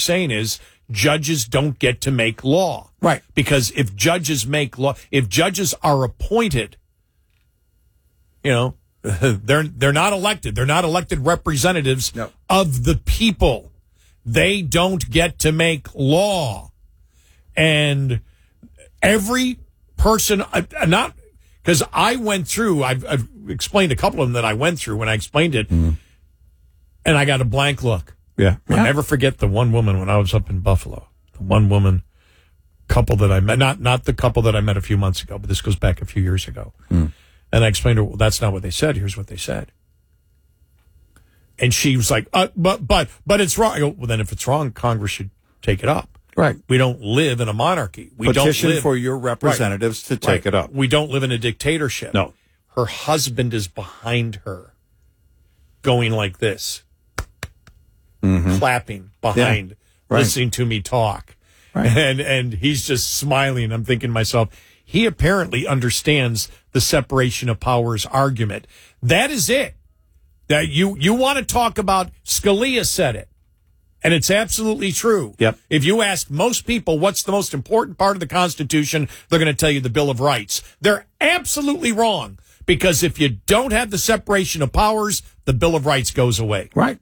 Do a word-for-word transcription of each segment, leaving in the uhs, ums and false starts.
saying is judges don't get to make law. Right. Because if judges make law, if judges are appointed, you know, they're they're not elected. They're not elected representatives no. of the people. They don't get to make law. And every person, not because I went through, I've, I've explained a couple of them that I went through when I explained it, mm. and I got a blank look. Yeah. I'll yeah. never forget the one woman when I was up in Buffalo. The one woman couple that I met, not not the couple that I met a few months ago, but this goes back a few years ago. Mm. And I explained to her, well, that's not what they said. Here's what they said. And she was like, uh, but, but, but it's wrong. I go, well, then if it's wrong, Congress should take it up. Right. We don't live in a monarchy. We Petition don't live for your representatives right. to take right. it up. We don't live in a dictatorship. No. Her husband is behind her going like this, mm-hmm. clapping behind, yeah. right. listening to me talk. Right. And, and he's just smiling. I'm thinking to myself, he apparently understands the separation of powers argument. That is it. That you, you want to talk about, Scalia said it. And it's absolutely true. Yep. If you ask most people what's the most important part of the Constitution, they're going to tell you the Bill of Rights. They're absolutely wrong. Because if you don't have the separation of powers, the Bill of Rights goes away. Right.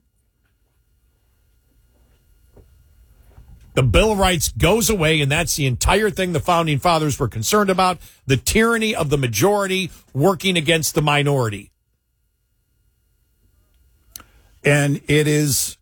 The Bill of Rights goes away, and that's the entire thing the Founding Fathers were concerned about, the tyranny of the majority working against the minority. And it is,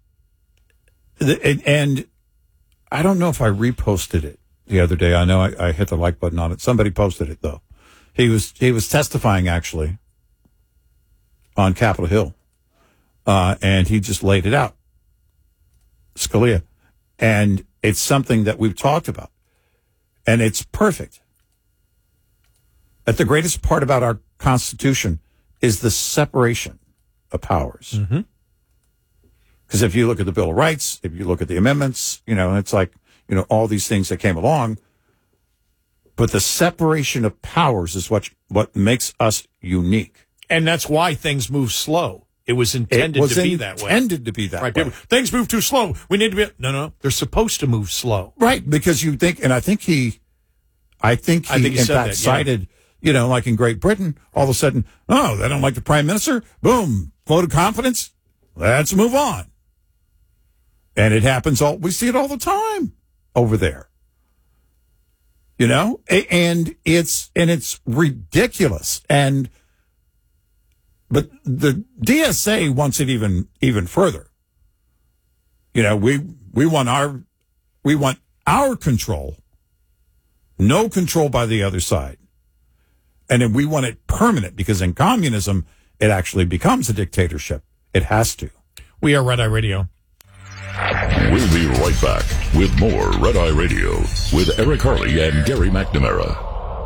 and I don't know if I reposted it the other day. I know I, I hit the like button on it. Somebody posted it, though. He was he was testifying, actually, on Capitol Hill, uh, and he just laid it out, Scalia. And it's something that we've talked about, and it's perfect. That the greatest part about our Constitution is the separation of powers. Mm-hmm. Because if you look at the Bill of Rights, if you look at the amendments, you know, it's like, you know, all these things that came along. But the separation of powers is what what makes us unique. And that's why things move slow. It was intended it was to be that way. intended to be that right, way. People, things move too slow. We need to be... No, no, they're supposed to move slow. Right, because you think, and I think he, I think he, I think he in said fact, that, yeah. cited, you know, like in Great Britain, all of a sudden, oh, they don't like the prime minister? Boom, vote of confidence. Let's move on. And it happens all, we see it all the time over there. You know, and it's, and it's ridiculous. And, but the D S A wants it even, even further. You know, we, we want our, we want our control, no control by the other side. And then we want it permanent, because in communism, it actually becomes a dictatorship. It has to. We are Red Eye Radio. We'll be right back with more Red Eye Radio with Eric Harley and Gary McNamara.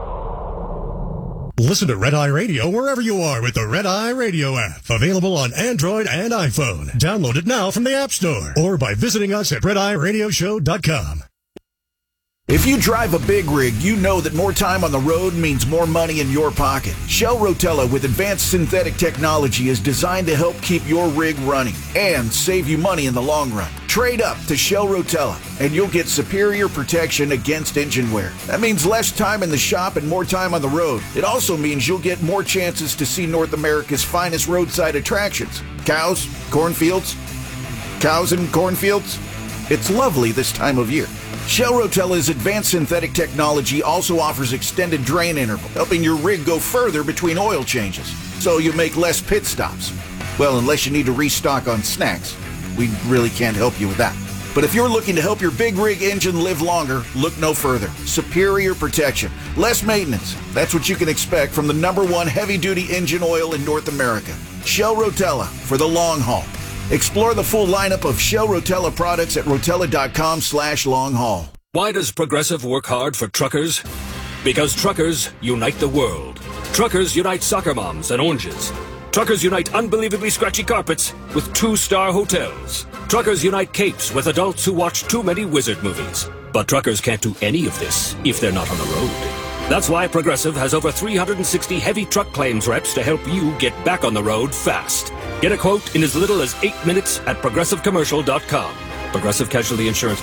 Listen to Red Eye Radio wherever you are with the Red Eye Radio app. Available on Android and iPhone. Download it now from the App Store or by visiting us at red eye radio show dot com. If you drive a big rig, you know that more time on the road means more money in your pocket. Shell Rotella with advanced synthetic technology is designed to help keep your rig running and save you money in the long run. Trade up to Shell Rotella and you'll get superior protection against engine wear. That means less time in the shop and more time on the road. It also means you'll get more chances to see North America's finest roadside attractions. Cows, cornfields, cows and cornfields. It's lovely this time of year. Shell Rotella's advanced synthetic technology also offers extended drain interval, helping your rig go further between oil changes, so you make less pit stops. Well, unless you need to restock on snacks. We really can't help you with that. But if you're looking to help your big rig engine live longer, look no further. Superior protection, less maintenance. That's what you can expect from the number one heavy-duty engine oil in North America. Shell Rotella, for the long haul. Explore the full lineup of Shell Rotella products at rotella.com slash long haul. Why does Progressive work hard for truckers? Because truckers unite the world. Truckers unite soccer moms and oranges. Truckers unite unbelievably scratchy carpets with two-star hotels. Truckers unite capes with adults who watch too many wizard movies. But truckers can't do any of this if they're not on the road. That's why Progressive has over three hundred sixty heavy truck claims reps to help you get back on the road fast. Get a quote in as little as eight minutes at progressive commercial dot com. Progressive Casualty Insurance